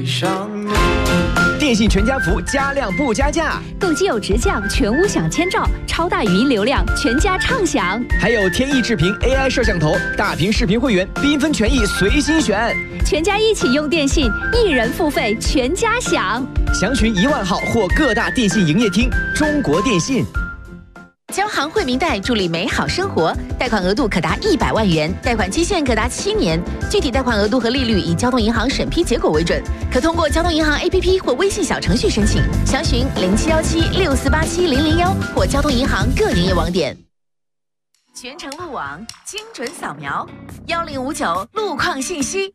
电信全家福加量不加价， 购机有直降，全屋享千兆，超大语音流量，全家畅享。 还有天翼智屏 AI 摄像头，大屏视频会员，缤纷权益随心选。 全家一起用电信，一人付费，全家享。 详询1万号或各大电信营业厅。中国电信。 交行惠民贷助力美好生活，贷款额度可达100万元，贷款期限可达7年，具体贷款额度和利率以交通银行审批结果为准，可通过交通银行 APP 或微信小程序申请。详询071764870001或交通银行各营业网点。全程路网，精准扫描，1059路况信息。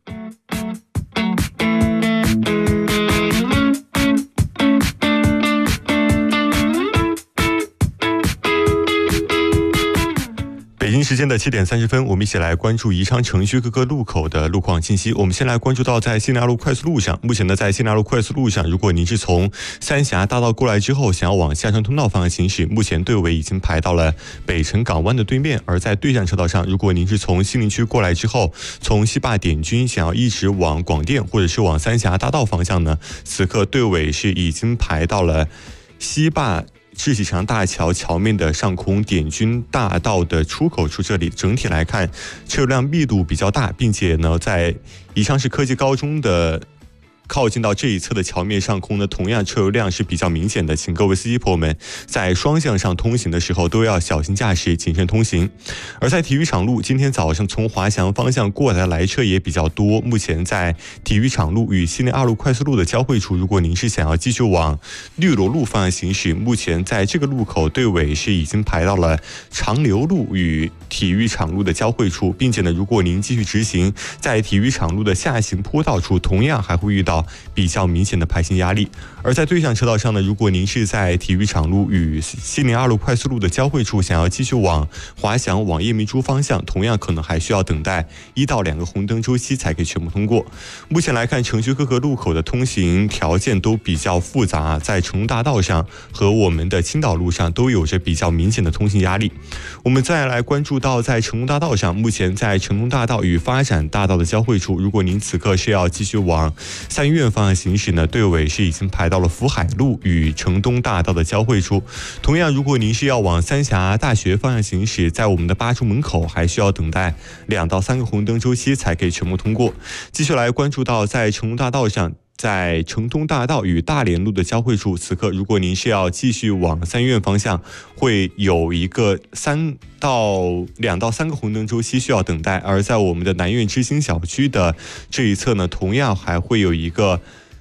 北京时间的7点30分，我们一起来关注宜昌城区各个路口的路况信息。我们先来关注到在西南路快速路上，目前呢，在西南路快速路上，如果您是从三峡大道过来之后，想要往下城通道方向行驶，目前队尾已经排到了北辰港湾的对面；而在对向车道上，如果您是从西宁区过来之后，从西坝点军想要一直往广电或者是往三峡大道方向呢，此刻队尾是已经排到了西坝世纪长大桥桥面的上空点军大道的出口处，这里整体来看车辆密度比较大，并且呢，在宜昌市科技高中的靠近到这一侧的桥面上空呢，同样车流量是比较明显的，请各位司机朋友们在双向上通行的时候都要小心驾驶，谨慎通行。而在体育场路，今天早上从华翔方向过来的来车也比较多，目前在体育场路与西宁2路快速路的交汇处，如果您是想要继续往绿萝路方向行驶，目前在这个路口队尾是已经排到了长流路与体育场路的交汇处，并且呢，如果您继续直行，在体育场路的下行坡道处，同样还会遇到比较明显的排行压力。而在对向车道上呢，如果您是在体育场路与西宁2路快速路的交汇处，想要继续往华翔往夜明珠方向，同样可能还需要等待1到2个红灯周期才可以全部通过。目前来看，城区各个路口的通行条件都比较复杂，在成龙大道上和我们的青岛路上都有着比较明显的通行压力。我们再来关注到在成龙大道上，目前在成龙大道与发展大道的交汇处，如果您此刻是要继续往三院方向行驶呢，队尾是已经排到了福海路与城东大道的交汇处。同样，如果您是要往三峡大学方向行驶，在我们的8处门口还需要等待2到3个红灯周期才可以全部通过。继续来关注到在成龙大道上，在城东大道与大连路的交汇处，此刻如果您是要继续往三院方向，会有一个2到3个红灯周期需要等待。而在我们的南苑知心小区的这一侧呢，同样还会有一个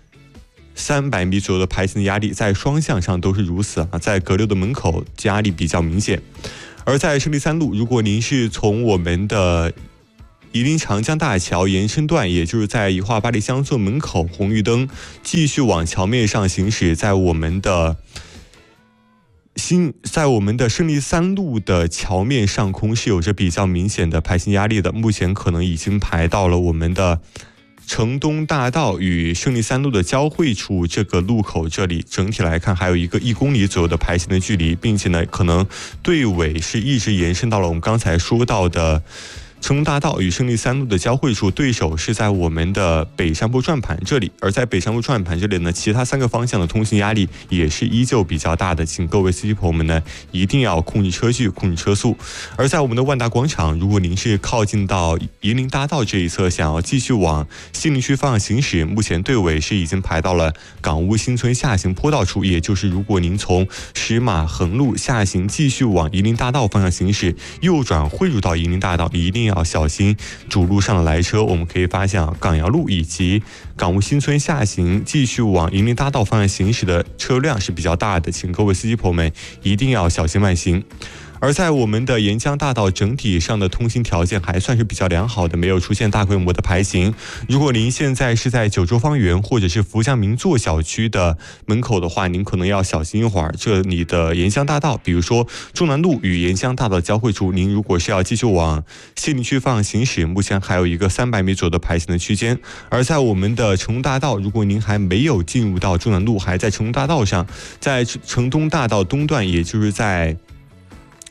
300米左右的排行压力，在双向上都是如此啊，在阁楼的门口压力比较明显。而在胜利3路，如果您是从我们的宜林长江大桥延伸段，也就是在宜化八里乡村门口红绿灯继续往桥面上行驶，在我们的胜利3路的桥面上空是有着比较明显的排行压力的，目前可能已经排到了我们的城东大道与胜利3路的交汇处这个路口，这里整体来看还有一个1公里左右的排行的距离，并且呢，可能队尾是一直延伸到了我们刚才说到的成龙大道与胜利3路的交汇处，对手是在我们的北山坡转盘这里。而在北山坡转盘这里呢，其他3个方向的通行压力也是依旧比较大的，请各位司机朋友们呢一定要控制车距，控制车速。而在我们的万达广场，如果您是靠近到宜林大道这一侧，想要继续往西宁区方向行驶，目前队尾是已经排到了港务新村下行坡道处，也就是如果您从石马横路下行继续往宜林大道方向行驶，右转汇入到宜林大道，一定要小心主路上的来车。我们可以发现港阳路以及港务新村下行继续往宜林大道方向行驶的车辆是比较大的，请各位司机朋友们一定要小心慢行。而在我们的沿江大道整体上的通行条件还算是比较良好的，没有出现大规模的排行。如果您现在是在九州方圆或者是福江名作小区的门口的话，您可能要小心一会儿。这里的沿江大道，比如说中南路与沿江大道交汇处，您如果是要继续往西宁区方向行驶，目前还有一个300米左右的排行的区间。而在我们的成龙大道，如果您还没有进入到中南路，还在成龙大道上，在成东大道东段，也就是在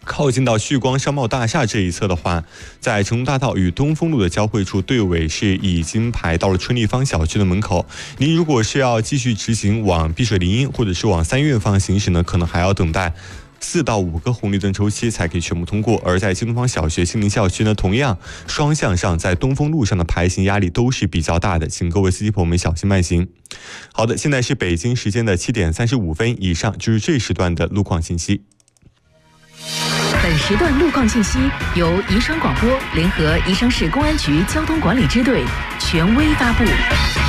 靠近到旭光商贸大厦这一侧的话，在成都大道与东风路的交汇处，队尾是已经排到了春丽坊小区的门口。您如果是要继续直行往碧水林荫或者是往三院方行驶呢，可能还要等待4到5个红绿灯周期才可以全部通过。而在新东方小学、新林校区呢，同样双向上在东风路上的排行压力都是比较大的，请各位司机朋友们小心慢行。好的，现在是北京时间的7点35分，以上就是这时段的路况信息。 本时段路况信息由宜昌广播联合宜昌市公安局交通管理支队权威发布。